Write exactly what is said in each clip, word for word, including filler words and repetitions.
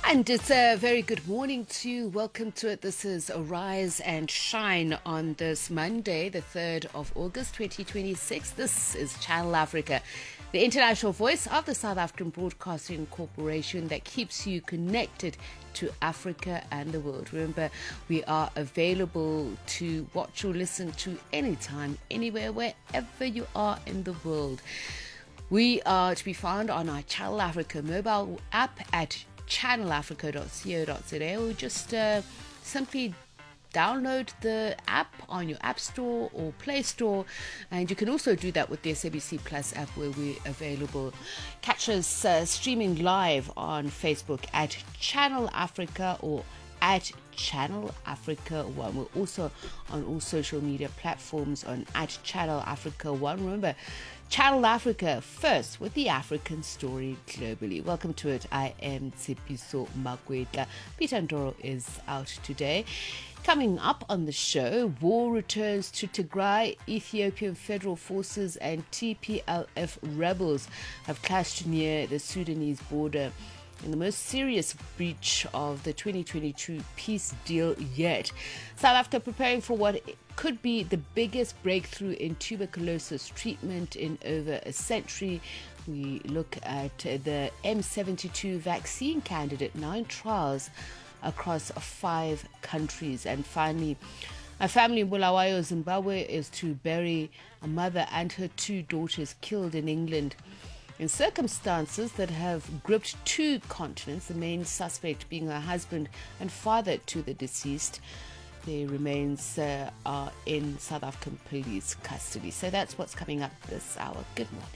And it's a very good morning to you. Welcome to it. This is Arise and Shine on this Monday, the third of August, twenty twenty-six. This is Channel Africa, the international voice of the South African Broadcasting Corporation that keeps you connected to Africa and the world. Remember, we are available to watch or listen to anytime, anywhere, wherever you are in the world. We are to be found on our Channel Africa mobile app at channel africa dot co dot za, or just uh, simply download the app on your App Store or Play Store, and you can also do that with the S A B C Plus app, where we're available. Catch us uh, streaming live on Facebook at Channel Africa or at Channel Africa One. We're also on all social media platforms on at Channel Africa One. Remember, Channel Africa, first with the African story globally. Welcome to it. I am Tshepiso Makwetla. Peter Ndoro is out today. Coming up on the show, war returns to Tigray. Ethiopian Federal Forces and T P L F rebels have clashed near the Sudanese border in the most serious breach of the twenty twenty-two peace deal yet. South Africa preparing for what could be the biggest breakthrough in tuberculosis treatment in over a century. We look at the M seventy-two vaccine candidate, nine trials across five countries. And finally, a family in Bulawayo, Zimbabwe, is to bury a mother and her two daughters killed in England in circumstances that have gripped two continents, the main suspect being her husband and father to the deceased. Their remains uh, are in South African police custody. So that's what's coming up this hour. Good morning.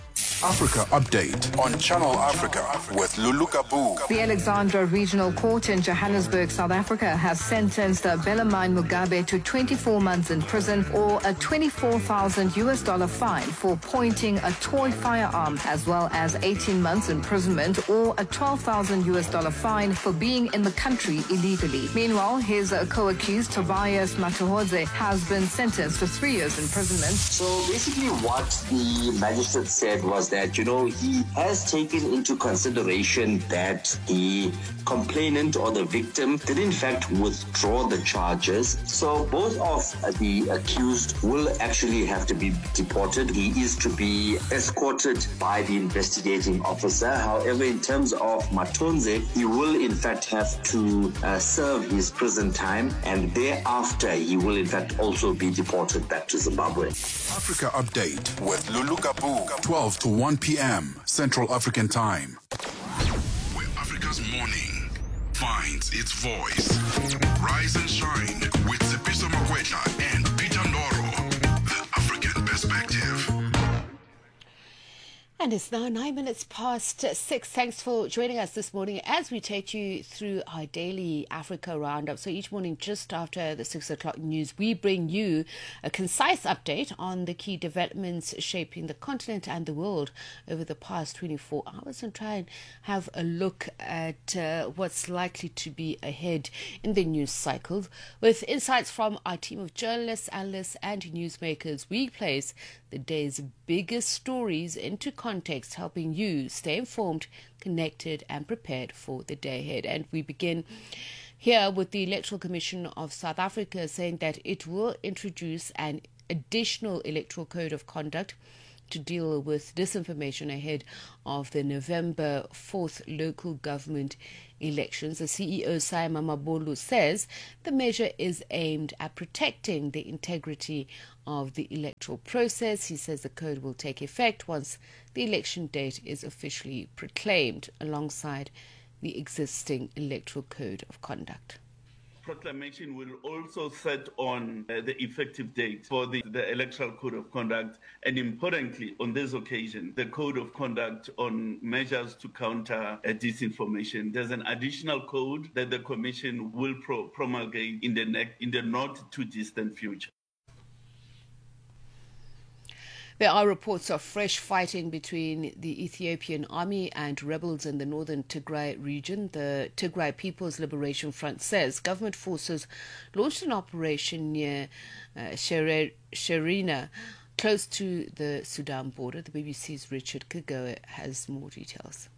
Africa Update on Channel Africa with Lulu Kabu. The Alexandra Regional Court in Johannesburg, South Africa, has sentenced Bellarmine Mugabe to twenty-four months in prison or a twenty-four thousand U S dollar fine for pointing a toy firearm, as well as eighteen months imprisonment or a twelve thousand U S dollar fine for being in the country illegally. Meanwhile, his co-accused Tobias Matuhodze has been sentenced to three years imprisonment. So basically what the magistrate said was that, you know, he has taken into consideration that the complainant or the victim did in fact withdraw the charges. So both of the accused will actually have to be deported. He is to be escorted by the investigating officer. However, in terms of Matonze, he will in fact have to uh, serve his prison time, and thereafter he will in fact also be deported back to Zimbabwe. Africa Update with Lulu Kabu, twelve to one p.m. Central African Time. Where Africa's morning finds its voice. Rise and shine with Tshepiso Makwetla and Peter Ndoro. The African Perspective. And it's now nine minutes past six. Thanks for joining us this morning as we take you through our daily Africa roundup. So each morning, just after the six o'clock news, we bring you a concise update on the key developments shaping the continent and the world over the past twenty-four hours, and try and have a look at uh, what's likely to be ahead in the news cycle. With insights from our team of journalists, analysts, and newsmakers, we place the day's biggest stories into context, helping you stay informed, connected, and prepared for the day ahead. And we begin here with the Electoral Commission of South Africa saying that it will introduce an additional electoral code of conduct to deal with disinformation ahead of the November fourth local government elections. The C E O, Saima Mabolu, says the measure is aimed at protecting the integrity of the electoral process. He says the code will take effect once the election date is officially proclaimed, alongside the existing electoral code of conduct. Proclamation will also set on uh, the effective date for the, the electoral code of conduct, and importantly on this occasion, the code of conduct on measures to counter uh, disinformation. There's an additional code that the commission will pro- promulgate in the, ne- in the not too distant future. There are reports of fresh fighting between the Ethiopian army and rebels in the northern Tigray region. The Tigray People's Liberation Front says government forces launched an operation near uh, Sherina, close to the Sudan border. The B B C's Richard Kagoe has more details.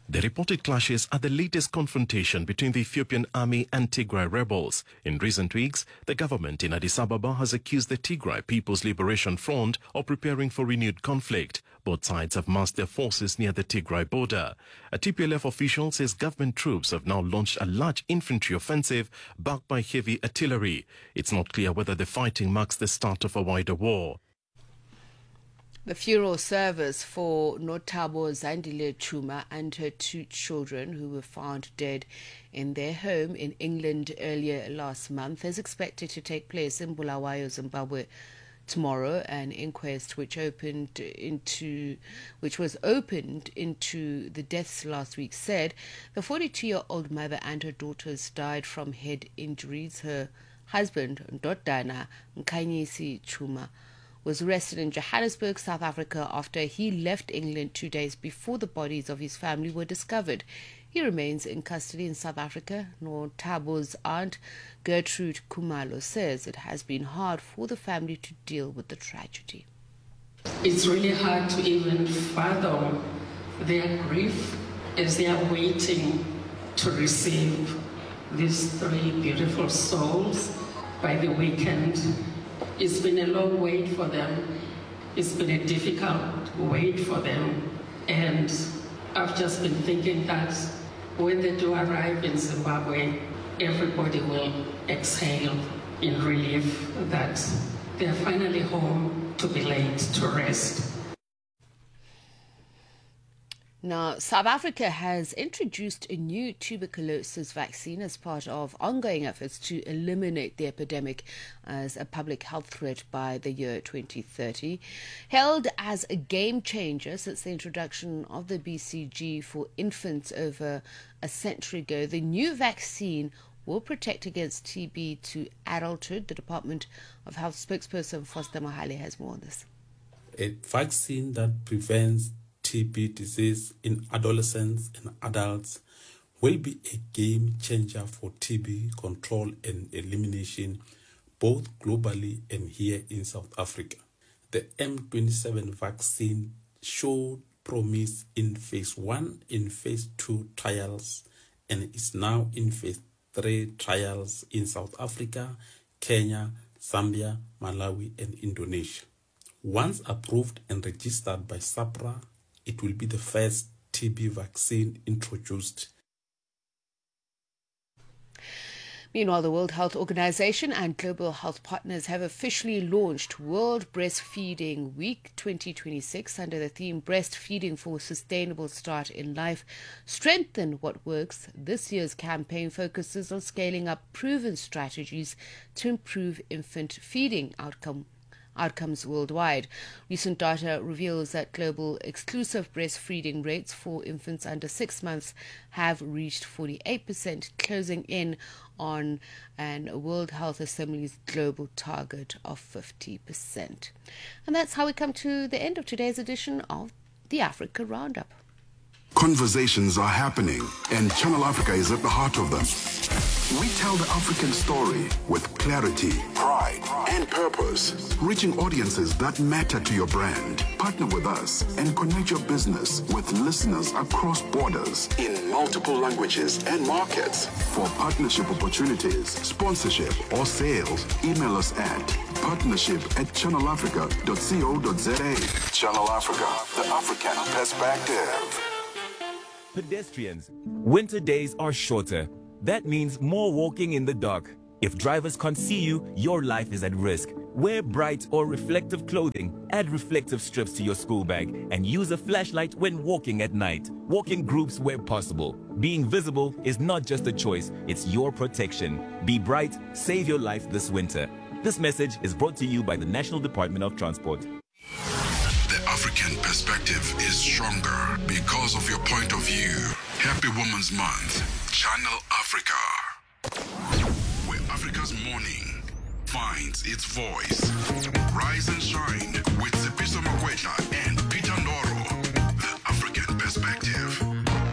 The reported clashes are the latest confrontation between the Ethiopian army and Tigray rebels. In recent weeks, the government in Addis Ababa has accused the Tigray People's Liberation Front of preparing for renewed conflict. Both sides have massed their forces near the Tigray border. A T P L F official says government troops have now launched a large infantry offensive backed by heavy artillery. It's not clear whether the fighting marks the start of a wider war. The funeral service for Notabo Zandile Chuma and her two children who were found dead in their home in England earlier last month is expected to take place in Bulawayo, Zimbabwe tomorrow. An inquest which opened into which was opened into the deaths last week said the forty-two-year-old mother and her daughters died from head injuries. Her husband, Ndodana Nkanyisi Chuma, was arrested in Johannesburg, South Africa after he left England two days before the bodies of his family were discovered. He remains in custody in South Africa. Notabo's aunt, Gertrude Kumalo, says it has been hard for the family to deal with the tragedy. It's really hard to even fathom their grief as they are waiting to receive these three beautiful souls by the weekend. It's been a long wait for them. It's been a difficult wait for them. And I've just been thinking that when they do arrive in Zimbabwe, everybody will exhale in relief that they're finally home to be laid to rest. Now, South Africa has introduced a new tuberculosis vaccine as part of ongoing efforts to eliminate the epidemic as a public health threat by the year twenty thirty. Hailed as a game changer since the introduction of the B C G for infants over a century ago, the new vaccine will protect against T B to adulthood. The Department of Health spokesperson Foster Mahali has more on this. A vaccine that prevents T B disease in adolescents and adults will be a game changer for T B control and elimination, both globally and here in South Africa. The M twenty-seven vaccine showed promise in phase one and phase two trials and is now in phase three trials in South Africa, Kenya, Zambia, Malawi, and Indonesia. Once approved and registered by SAPRA, it will be the first T B vaccine introduced. Meanwhile, the World Health Organization and global health partners have officially launched World Breastfeeding Week twenty twenty-six under the theme Breastfeeding for Sustainable Start in Life. Strengthen what works. This year's campaign focuses on scaling up proven strategies to improve infant feeding outcome. outcomes worldwide. Recent data reveals that global exclusive breastfeeding rates for infants under six months have reached forty-eight percent, closing in on an World Health Assembly's global target of fifty percent. And that's how we come to the end of today's edition of the Africa Roundup. Conversations are happening, and Channel Africa is at the heart of them. We tell the African story with clarity, pride, and purpose, reaching audiences that matter to your brand. Partner with us and connect your business with listeners across borders in multiple languages and markets. For partnership opportunities, sponsorship, or sales, email us at partnership at channel africa dot co dot za. Channel Africa, the African perspective. Pedestrians, winter days are shorter. That means more walking in the dark. If drivers can't see you, your life is at risk. Wear bright or reflective clothing, add reflective strips to your school bag, and use a flashlight when walking at night. Walk in groups where possible. Being visible is not just a choice, it's your protection. Be bright, save your life this winter. This message is brought to you by the National Department of Transport. The African perspective is stronger because of your point of view. Happy Women's Month. Channel Africa, where Africa's morning finds its voice. Rise and shine with Sipiso Magwetla and Peter Ndoro. The African perspective.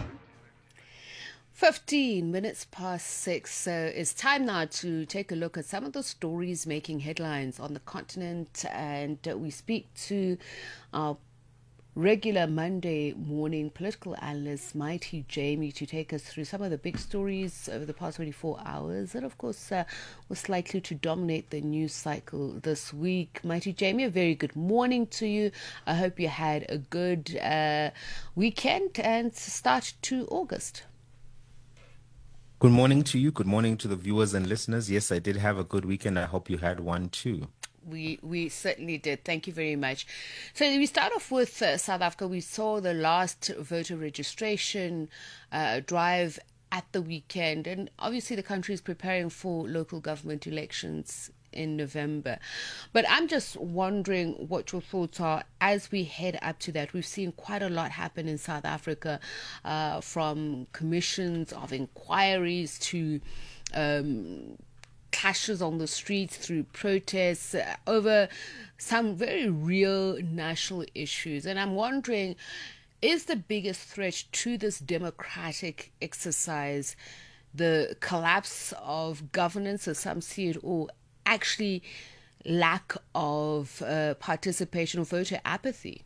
fifteen minutes past six. So it's time now to take a look at some of the stories making headlines on the continent, and we speak to our regular Monday morning political analyst, Mighty Jamie, to take us through some of the big stories over the past twenty-four hours that, of course, uh, was likely to dominate the news cycle this week. Mighty Jamie, a very good morning to you. I hope you had a good uh, weekend and start to August. Good morning to you. Good morning to the viewers and listeners. Yes, I did have a good weekend. I hope you had one too. We we certainly did. Thank you very much. So we start off with uh, South Africa. We saw the last voter registration uh, drive at the weekend, and obviously the country is preparing for local government elections in November. But I'm just wondering what your thoughts are as we head up to that. We've seen quite a lot happen in South Africa, uh, from commissions of inquiries to um, clashes on the streets, through protests uh, over some very real national issues. And I'm wondering, is the biggest threat to this democratic exercise the collapse of governance, as some see it, or actually lack of uh, participation or voter apathy?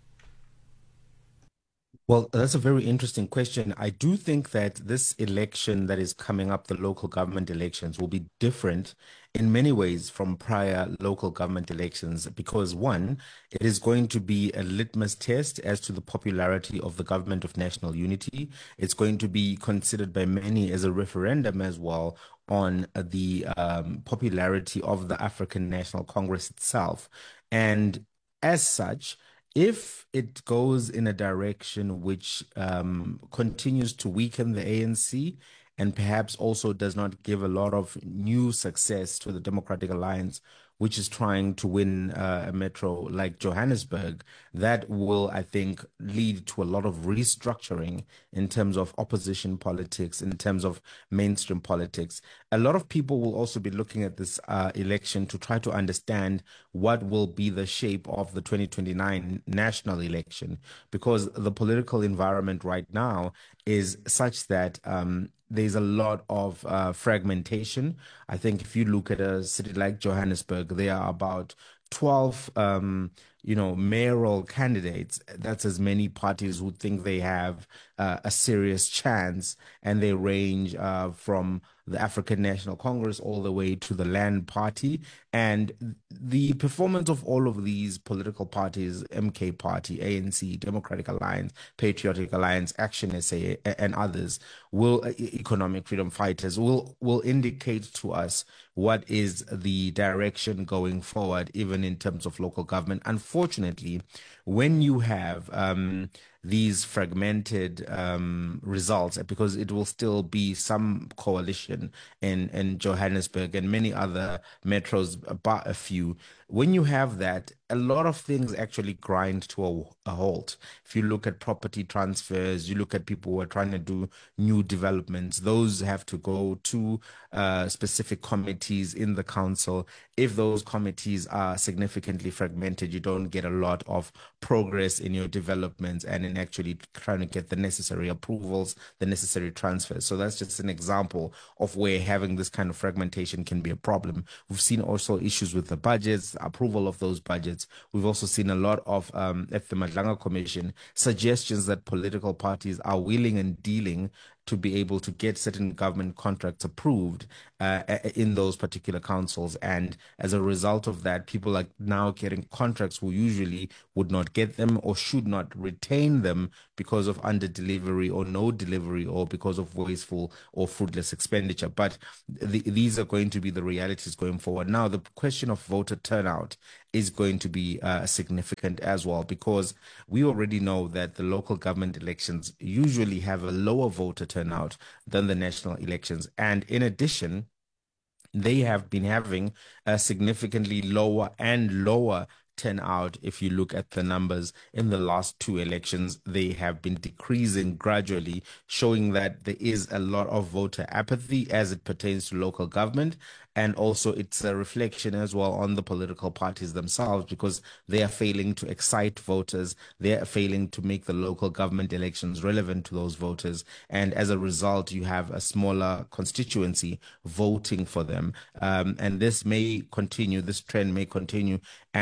Well, that's a very interesting question. I do think that this election that is coming up, the local government elections, will be different in many ways from prior local government elections because, one, it is going to be a litmus test as to the popularity of the government of national unity. It's going to be considered by many as a referendum as well on the um, popularity of the African National Congress itself. And as such, if it goes in a direction which um, continues to weaken the A N C and perhaps also does not give a lot of new success to the Democratic Alliance, which is trying to win uh, a metro like Johannesburg, that will, I think, lead to a lot of restructuring in terms of opposition politics, in terms of mainstream politics. A lot of people will also be looking at this uh, election to try to understand what will be the shape of the twenty twenty-nine national election, because the political environment right now is such that um, there's a lot of uh, fragmentation. I think if you look at a city like Johannesburg, there are about twelve, um, you know, mayoral candidates. That's as many parties who think they have uh, a serious chance, and they range uh, from the African National Congress all the way to the Land Party. And the performance of all of these political parties, M K Party, A N C, Democratic Alliance, Patriotic Alliance, Action S A, and others, will Economic Freedom Fighters, will will indicate to us what is the direction going forward, even in terms of local government. Unfortunately, when you have um, these fragmented um, results, because it will still be some coalition in, in Johannesburg and many other metros, but a few. When you have that, a lot of things actually grind to a, a halt. If you look at property transfers, you look at people who are trying to do new developments, those have to go to uh, specific committees in the council. If those committees are significantly fragmented, you don't get a lot of progress in your developments and in actually trying to get the necessary approvals, the necessary transfers. So that's just an example of where having this kind of fragmentation can be a problem. We've seen also issues with the budgets, approval of those budgets. We've also seen a lot of, um, at the Madlanga Commission, suggestions that political parties are willing and dealing to be able to get certain government contracts approved uh, in those particular councils. And as a result of that, people are now getting contracts who usually would not get them or should not retain them because of under delivery or no delivery or because of wasteful or fruitless expenditure. But the, these are going to be the realities going forward. Now, the question of voter turnout is going to be uh, significant as well, because we already know that the local government elections usually have a lower voter turnout than the national elections. And in addition, they have been having a significantly lower and lower turnout. If you look at the numbers in the last two elections, they have been decreasing gradually, showing that there is a lot of voter apathy as it pertains to local government. And also it's a reflection as well on the political parties themselves, because they are failing to excite voters. They are failing to make the local government elections relevant to those voters. And as a result, you have a smaller constituency voting for them. Um, and this may continue, this trend may continue, and this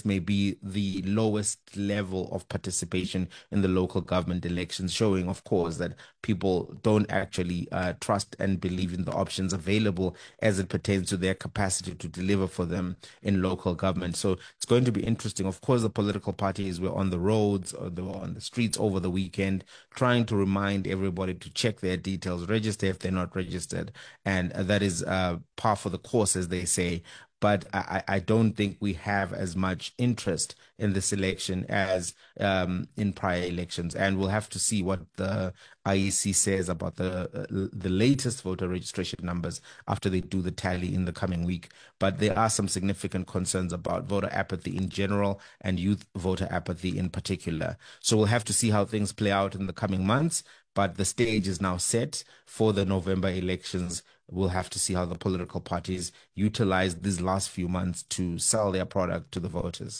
this may be the lowest level of participation in the local government elections, showing, of course, that people don't actually uh, trust and believe in the options available as it pertains to their capacity to deliver for them in local government. So it's going to be interesting. Of course, the political parties were on the roads, or they were on the streets over the weekend, trying to remind everybody to check their details, register if they're not registered. And uh, that is uh, par for the course, as they say. But I, I don't think we have as much interest in this election as um, in prior elections. And we'll have to see what the I E C says about the uh, the latest voter registration numbers after they do the tally in the coming week. But there are some significant concerns about voter apathy in general and youth voter apathy in particular. So we'll have to see how things play out in the coming months. But the stage is now set for the November elections. We'll have to see how the political parties utilize these last few months to sell their product to the voters.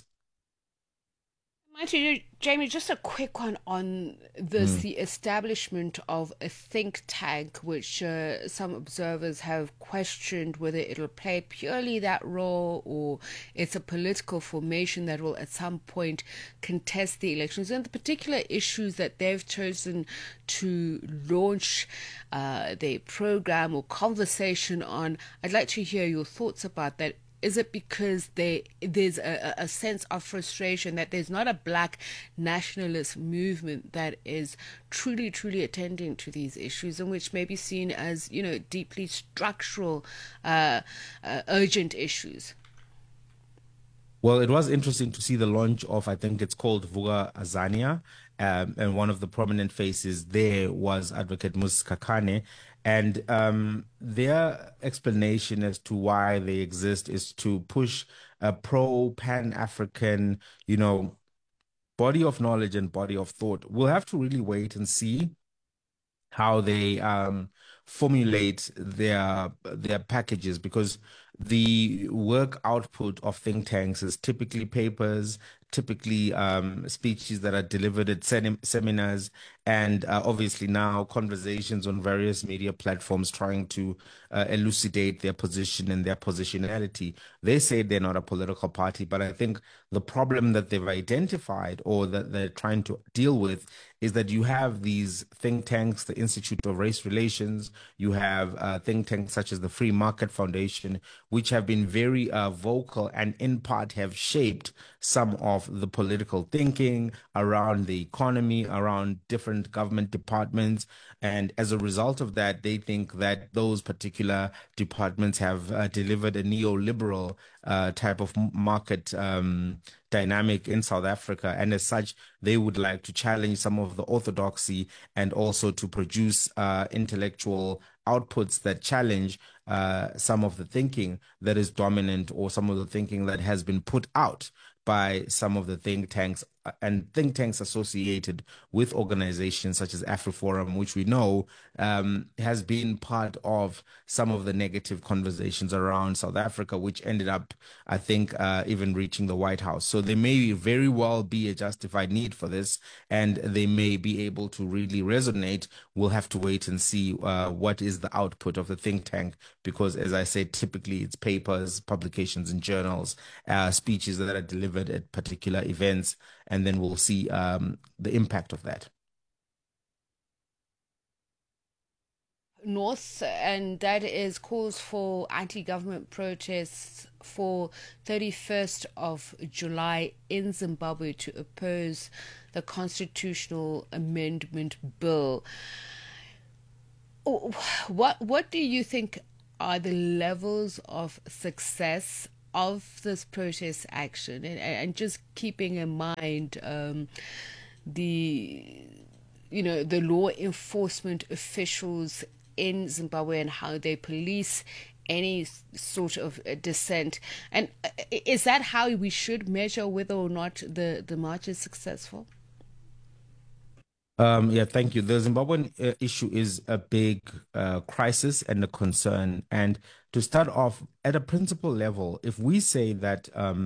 Jamie, just a quick one on this, Mm. the establishment of a think tank, which uh, some observers have questioned whether it'll play purely that role or it's a political formation that will at some point contest the elections, and the particular issues that they've chosen to launch uh, their program or conversation on. I'd like to hear your thoughts about that. Is it because they, there's a, a sense of frustration that there's not a black nationalist movement that is truly, truly attending to these issues, and which may be seen as, you know, deeply structural, uh, uh, urgent issues? Well, it was interesting to see the launch of, I think it's called Vuka Azania, um, and one of the prominent faces there was Advocate Mus Kakane. And um, their explanation as to why they exist is to push a pro-Pan-African, you know, body of knowledge and body of thought. We'll have to really wait and see how they um, formulate their their packages, because the work output of think tanks is typically papers, typically um, speeches that are delivered at sem- seminars, and uh, obviously now conversations on various media platforms trying to uh, elucidate their position and their positionality. They say they're not a political party, but I think the problem that they've identified or that they're trying to deal with is that you have these think tanks, the Institute of Race Relations, you have uh, think tanks such as the Free Market Foundation, which have been very uh, vocal and in part have shaped some of the political thinking around the economy, around different government departments. And as a result of that, they think that those particular departments have uh, delivered a neoliberal uh, type of market um, dynamic in South Africa. And as such, they would like to challenge some of the orthodoxy and also to produce uh, intellectual outputs that challenge uh, some of the thinking that is dominant or some of the thinking that has been put out by some of the think tanks and think tanks associated with organizations such as AfriForum, which we know um, has been part of some of the negative conversations around South Africa, which ended up, I think, uh, even reaching the White House. So there may very well be a justified need for this, and they may be able to really resonate. We'll have to wait and see uh, what is the output of the think tank, because, as I said, typically it's papers, publications in journals, uh, speeches that are delivered at particular events, and then we'll see um, the impact of that. North, and that is calls for anti-government protests for thirty-first of July in Zimbabwe to oppose the constitutional amendment bill. What what do you think are the levels of success of this protest action, and, and just keeping in mind um, the you know the law enforcement officials in Zimbabwe and how they police any sort of dissent? And is that how we should measure whether or not the, the march is successful? Um, yeah, thank you. The Zimbabwean uh, issue is a big uh, crisis and a concern. And to start off, at a principal level, if we say that um,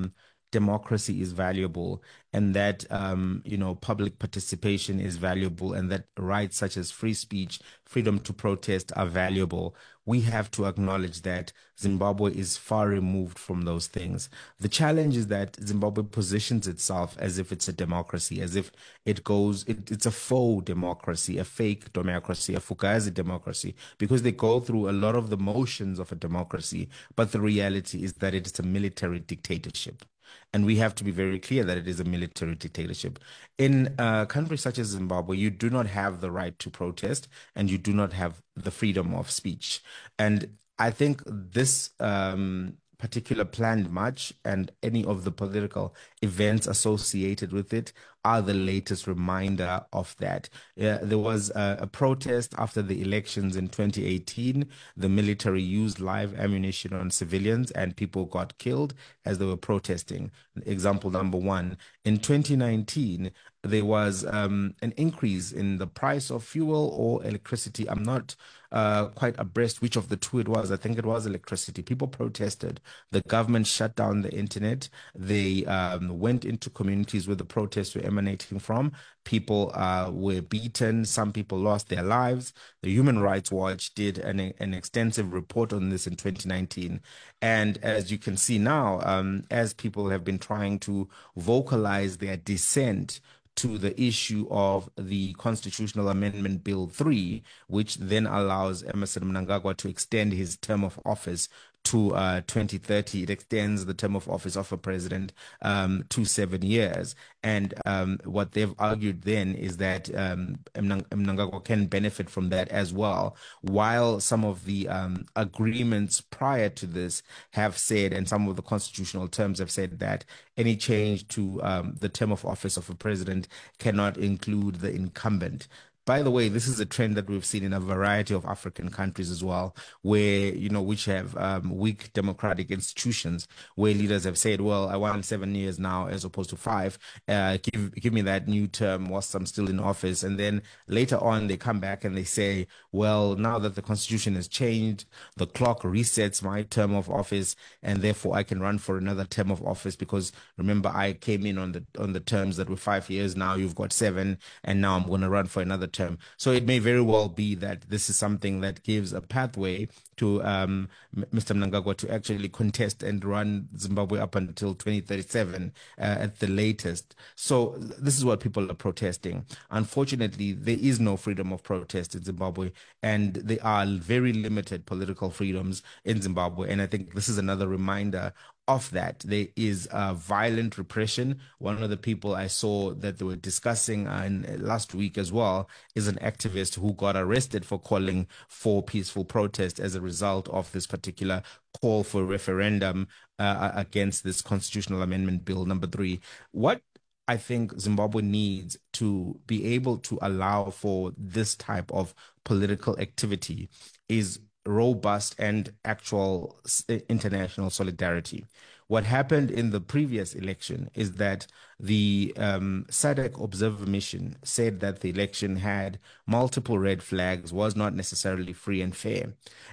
democracy is valuable and that, um, you know, public participation is valuable and that rights such as free speech, freedom to protest are valuable, we have to acknowledge that Zimbabwe is far removed from those things. The challenge is that Zimbabwe positions itself as if it's a democracy, as if it goes, it, it's a faux democracy, a fake democracy, a fugazi democracy, because they go through a lot of the motions of a democracy, but the reality is that it's a military dictatorship. And we have to be very clear that it is a military dictatorship. In a country such as Zimbabwe, you do not have the right to protest and you do not have the freedom of speech. And I think this um, particular planned march and any of the political events associated with it are the latest reminder of that. Uh, there was a, a protest after the elections in twenty eighteen. The military used live ammunition on civilians and people got killed as they were protesting. Example number one. In twenty nineteen, there was um, an increase in the price of fuel or electricity. I'm not uh, quite abreast which of the two it was. I think it was electricity. People protested. The government shut down the internet. They um, went into communities where the protests were emanating from. People uh, were beaten. Some people lost their lives. The Human Rights Watch did an, an extensive report on this in twenty nineteen. And as you can see now, um, as people have been trying to vocalize their dissent to the issue of the Constitutional Amendment Bill three, which then allows Emmerson Mnangagwa to extend his term of office to uh, twenty thirty. It extends the term of office of a president um, to seven years. And um, what they've argued then is that um, Mnangagwa can benefit from that as well, while some of the um, agreements prior to this have said, and some of the constitutional terms have said, that any change to um, the term of office of a president cannot include the incumbent. By the way, this is a trend that we've seen in a variety of African countries as well, where, you know, which have um, weak democratic institutions, where leaders have said, well, I want seven years now as opposed to five. Uh, give, give me that new term whilst I'm still in office. And then later on, they come back and they say, well, now that the constitution has changed, the clock resets my term of office, and therefore I can run for another term of office because, remember, I came in on the on the terms that were five years. Now you've got seven, and now I'm going to run for another term. Term. So it may very well be that this is something that gives a pathway to um, Mister Mnangagwa to actually contest and run Zimbabwe up until twenty thirty-seven uh, at the latest. So this is what people are protesting. Unfortunately, there is no freedom of protest in Zimbabwe, and there are very limited political freedoms in Zimbabwe. And I think this is another reminder of that. There is uh, violent repression. One of the people I saw that they were discussing uh, in, last week as well is an activist who got arrested for calling for peaceful protest as a result of this particular call for referendum uh, against this Constitutional Amendment Bill number three. What I think Zimbabwe needs to be able to allow for this type of political activity is robust and actual international solidarity. What happened in the previous election is that the um, S A D C Observer Mission said that the election had multiple red flags, was not necessarily free and fair.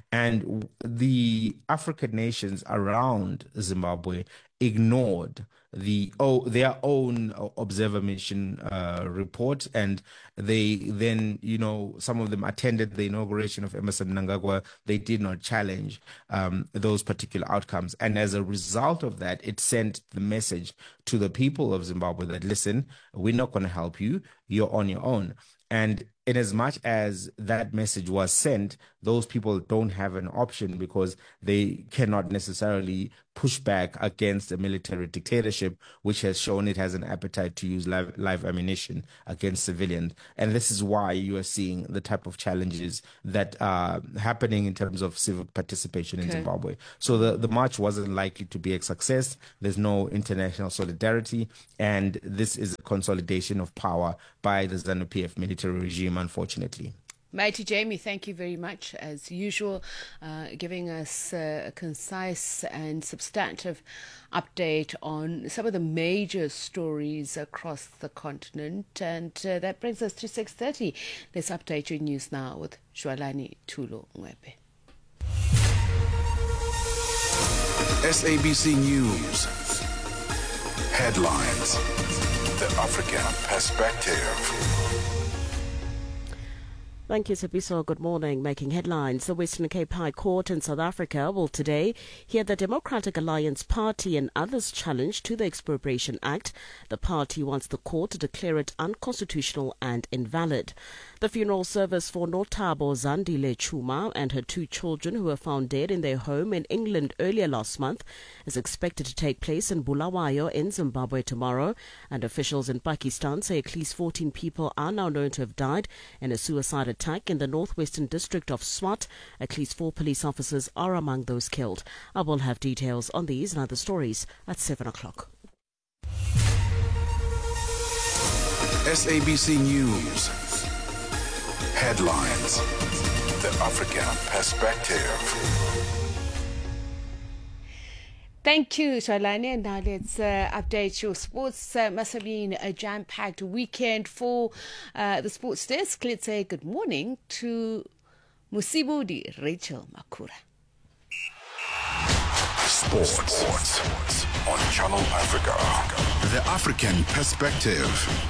And the African nations around Zimbabwe ignored the oh, their own observer mission uh, report, and they then, you know, some of them attended the inauguration of Emmerson Mnangagwa. They did not challenge um, those particular outcomes, and as a result of that, it sent the message to the people of Zimbabwe that, listen, we're not going to help you. You're on your own. And in as much as that message was sent, those people don't have an option because they cannot necessarily push back against a military dictatorship, which has shown it has an appetite to use live, live ammunition against civilians. And this is why you are seeing the type of challenges that are happening in terms of civic participation in okay. Zimbabwe. So the, the march wasn't likely to be a success. There's no international solidarity. And this is a consolidation of power by the ZANU-P F military regime, unfortunately. Mighty Jamie, thank you very much, as usual, uh, giving us uh, a concise and substantive update on some of the major stories across the continent. And uh, that brings us to six thirty. Let's update your news now with Jwalani Tulo Ngwepe. S A B C News, Headlines. The African Perspective. Thank you, Sabiso. Good morning. Making headlines. The Western Cape High Court in South Africa will today hear the Democratic Alliance Party and others' challenge to the Expropriation Act. The party wants the court to declare it unconstitutional and invalid. The funeral service for Notabo Zandile Chuma and her two children who were found dead in their home in England earlier last month is expected to take place in Bulawayo in Zimbabwe tomorrow, and officials in Pakistan say at least fourteen people are now known to have died in a suicide attack in the northwestern district of Swat. At least four police officers are among those killed. I will have details on these and other stories at seven o'clock. S A B C News. Headlines. The African Perspective. Thank you, Shalani. And now let's uh, update your sports. Uh, must have been a jam-packed weekend for uh, the sports desk. Let's say good morning to Musibudi Rachel Makura. Sports. Sports on Channel Africa. The African Perspective.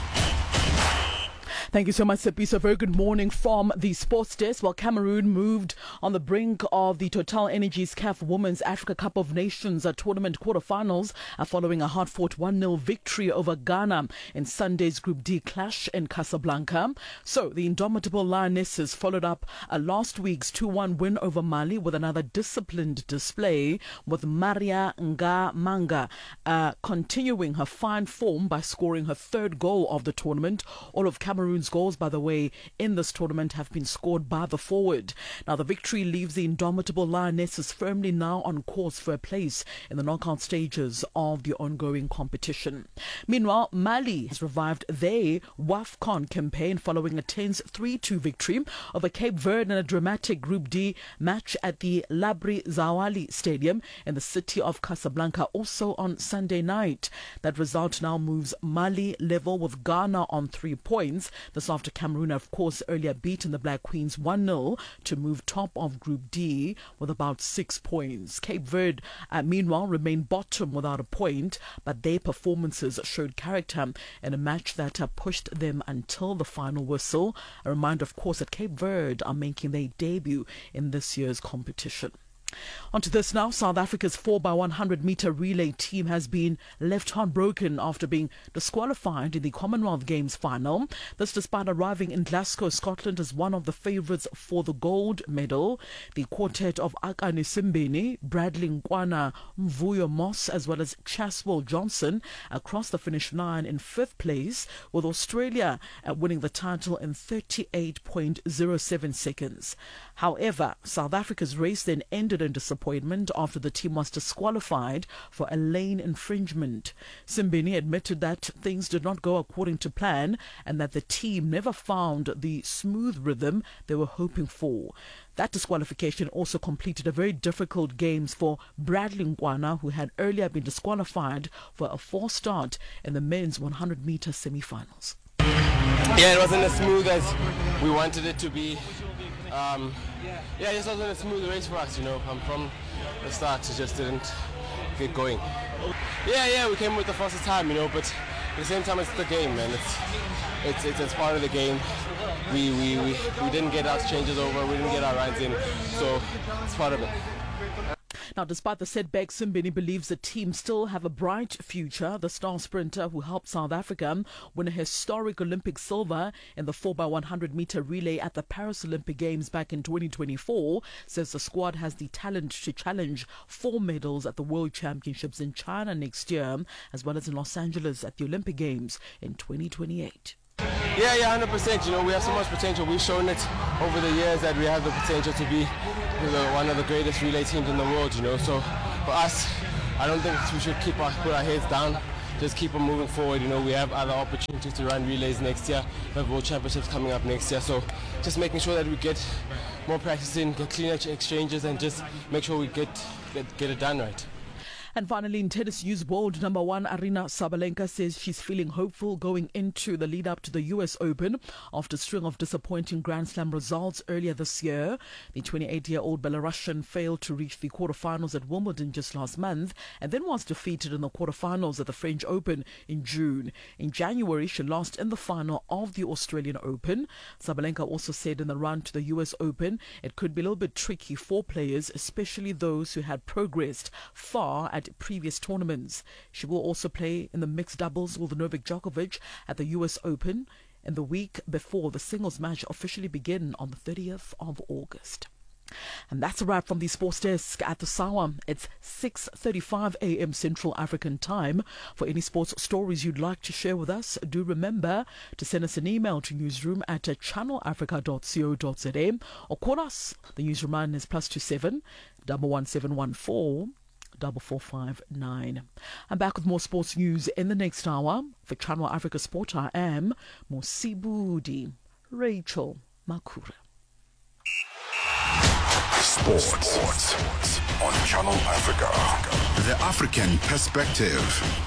Thank you so much, Sapiso. Very good morning from the sports desk. While Cameroon moved on the brink of the Total Energies C A F Women's Africa Cup of Nations tournament quarterfinals uh, following a hard-fought one nil victory over Ghana in Sunday's Group D clash in Casablanca. So the indomitable Lionesses followed up uh, last week's two one win over Mali with another disciplined display, with Maria Nga Manga uh, continuing her fine form by scoring her third goal of the tournament. All of Cameroon's goals, by the way, in this tournament have been scored by the forward. Now, the victory leaves the indomitable Lionesses firmly now on course for a place in the knockout stages of the ongoing competition. Meanwhile, Mali has revived their WAFCON campaign following a tense three two victory over Cape Verde in a dramatic Group D match at the Labri Zawali Stadium in the city of Casablanca, also on Sunday night. That result now moves Mali level with Ghana on three points. This after Cameroon, of course, earlier beaten the Black Queens one nil to move top of Group D with about six points. Cape Verde, uh, meanwhile, remained bottom without a point, but their performances showed character in a match that uh, pushed them until the final whistle. A reminder, of course, that Cape Verde are making their debut in this year's competition. On to this now. South Africa's four by one hundred meter relay team has been left heartbroken after being disqualified in the Commonwealth Games final. This despite arriving in Glasgow, Scotland as one of the favourites for the gold medal. The quartet of Akani Simbini, Bradley Nkwana, Mvuyo Moss as well as Chaswell Johnson across the finish line in fifth place, with Australia uh, winning the title in thirty-eight point zero seven seconds. However, South Africa's race then ended in disappointment after the team was disqualified for a lane infringement. Simbini admitted that things did not go according to plan and that the team never found the smooth rhythm they were hoping for. That disqualification also completed a very difficult games for Bradley Nkwana, who had earlier been disqualified for a false start in the men's one hundred meter semi-finals. Yeah, it wasn't as smooth as we wanted it to be. Um, yeah, it just wasn't a smooth race for us, you know. Um, from the start, it just didn't get going. Yeah, yeah, we came with the fastest time, you know, but at the same time, it's the game, man. It's it's it's, it's part of the game. We, we we we didn't get our changes over, we didn't get our rides in, so it's part of it. Now, despite the setbacks, Simbini believes the team still have a bright future. The star sprinter who helped South Africa win a historic Olympic silver in the four by one hundred meter relay at the Paris Olympic Games back in twenty twenty-four says the squad has the talent to challenge four medals at the World Championships in China next year, as well as in Los Angeles at the Olympic Games in twenty twenty-eight. Yeah, yeah, one hundred percent. You know, we have so much potential. We've shown it over the years that we have the potential to be you know, one of the greatest relay teams in the world, you know. So for us, I don't think we should keep our, put our heads down, just keep on moving forward. You know, we have other opportunities to run relays next year. We have World Championships coming up next year. So just making sure that we get more practice in, get cleaner exchanges, and just make sure we get, get, get it done right. And finally, in tennis news, world number one Aryna Sabalenka says she's feeling hopeful going into the lead up to the U S Open after a string of disappointing Grand Slam results earlier this year. The twenty-eight-year-old Belarusian failed to reach the quarterfinals at Wimbledon just last month and then was defeated in the quarterfinals at the French Open in June. In January, she lost in the final of the Australian Open. Sabalenka also said in the run to the U S Open it could be a little bit tricky for players, especially those who had progressed far at previous tournaments. She will also play in the mixed doubles with Novak Djokovic at the U S Open in the week before the singles match officially begin on the thirtieth of August. And that's a wrap from the Sports Desk at the Sawa. It's six thirty-five a.m. Central African Time. For any sports stories you'd like to share with us, do remember to send us an email to newsroom at channel africa dot co dot za or call us. The newsroom line is plus two seven double one seven one four double four five nine. I'm back with more sports news in the next hour. For Channel Africa Sport, I am Mosibudi Rachel Makura. Sports. Sports on Channel Africa. The African Perspective.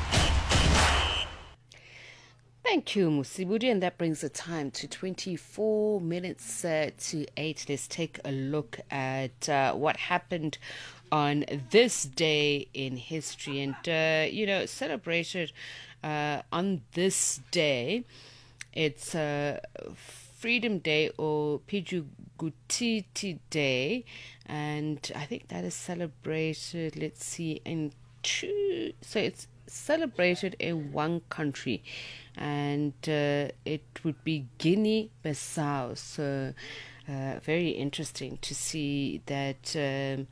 Thank you, Musibudi, and that brings the time to twenty-four minutes uh, to eight. Let's take a look at uh, what happened on this day in history. And, uh, you know, celebrated uh, on this day, it's uh, Freedom Day or Pijugutiti Day, and I think that is celebrated, let's see, in two, so it's celebrated in one country, and uh, it would be Guinea-Bissau. So uh, very interesting to see that um,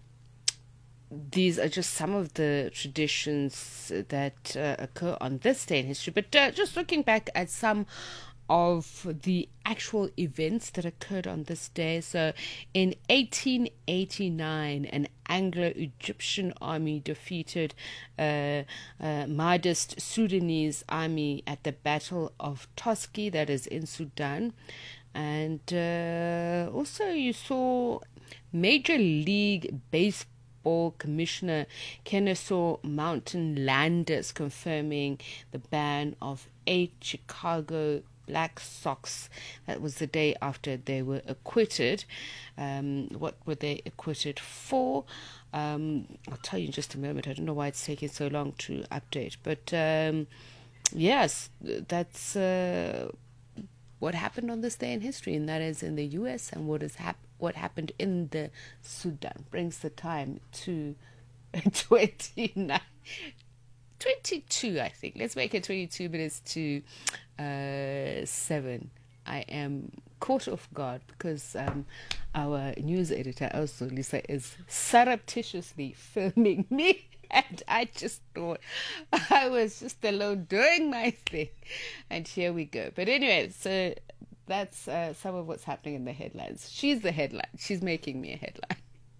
these are just some of the traditions that uh, occur on this day in history. But uh, just looking back at some of the actual events that occurred on this day. So in eighteen eighty-nine, an Anglo-Egyptian army defeated uh, uh, Mahdist Sudanese army at the Battle of Toski, that is in Sudan. And uh, also you saw Major League Baseball Commissioner Kennesaw Mountain Landis confirming the ban of eight Chicago Black Sox. That was the day after they were acquitted. Um, what were they acquitted for? Um, I'll tell you in just a moment. I don't know why it's taking so long to update. But um, yes, that's uh, what happened on this day in history, and that is in the U S and what is hap- what happened in the Sudan. Brings the time to twenty-nine. twenty-two, I think. Let's make it twenty-two minutes to uh, seven. I am caught off guard because um, our news editor, also Lisa, is surreptitiously filming me. And I just thought I was just alone doing my thing. And here we go. But anyway, so that's uh, some of what's happening in the headlines. She's the headline. She's making me a headline.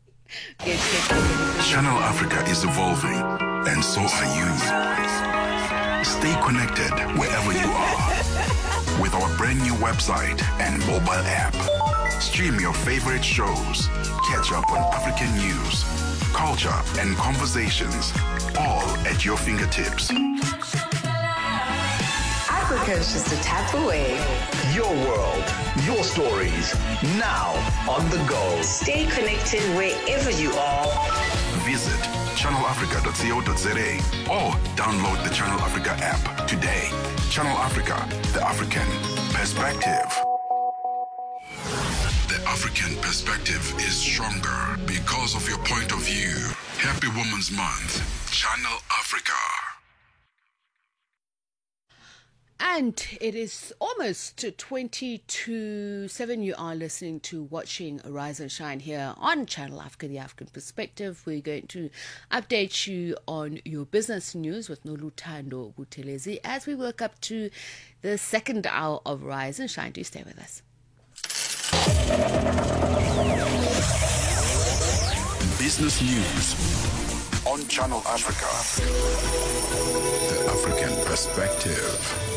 Channel Africa is evolving, and so are you. Stay connected wherever you are with our brand new website and mobile app. Stream your favorite shows, catch up on African news, culture, and conversations, all at your fingertips. Africa is just a tap away. Your world, your stories, now on the go. Stay connected wherever you are. Visit channel africa dot co dot za or download the Channel Africa app today. Channel Africa, the African perspective. The African perspective is stronger because of your point of view. Happy Women's Month, Channel Africa. And it is almost twenty to seven. You are listening to Watching Rise and Shine here on Channel Africa, the African Perspective. We're going to update you on your business news with Noluthando Buthelezi as we work up to the second hour of Rise and Shine. Do stay with us. Business news on Channel Africa, the African Perspective.